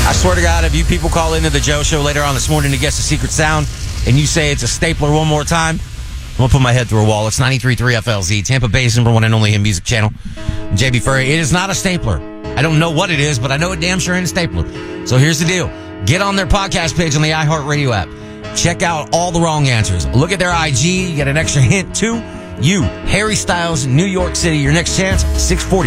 I swear to God, if you people call into the Joe Show later on this morning to guess the secret sound, and you say it's a stapler one more time, I'm going to put my head through a wall. It's 93.3 FLZ, Tampa Bay's number one and only hit music channel. JB Furry, it is not a stapler. I don't know what it is, but I know it damn sure ain't a stapler. So here's the deal. Get on their podcast page on the iHeartRadio app. Check out all the wrong answers. Look at their IG. You get an extra hint, too. You, Harry Styles, New York City. Your next chance, 640.